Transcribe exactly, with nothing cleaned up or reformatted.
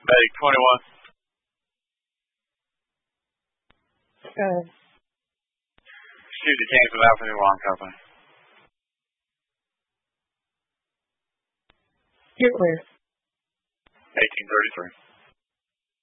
Medic twenty-one. Uh, Shoot the James of Alpha New One Company. Get where? eighteen thirty-three.